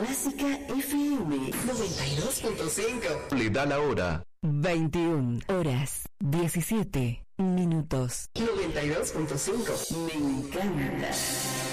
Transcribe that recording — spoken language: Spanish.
Clásica FM 92.5. Le da la hora. 21 horas 17 minutos. 92.5. Me encanta.